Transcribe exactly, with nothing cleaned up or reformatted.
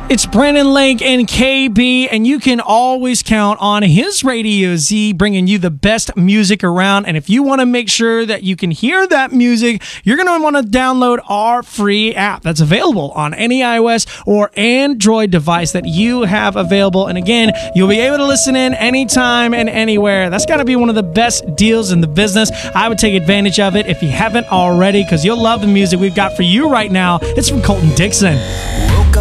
It's Brandon Lake and K B, and you can always count on his Radio Z bringing you the best music around. And if you want to make sure that you can hear that music, you're going to want to download our free app that's available on any iOS or Android device that you have available. And again, you'll be able to listen in anytime and anywhere. That's got to be one of the best deals in the business. I would take advantage of it if you haven't already, because you'll love the music we've got for you right now. It's from Colton Dixon. Woke